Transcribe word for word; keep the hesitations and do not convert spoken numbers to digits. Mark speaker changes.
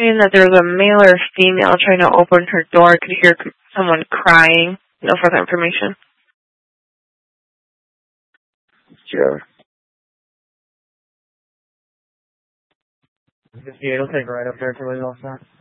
Speaker 1: saying that there was a male or female trying to open her door. Could hear someone crying. No further information.
Speaker 2: Sure.
Speaker 3: Yeah, it'll take right up there till we all start.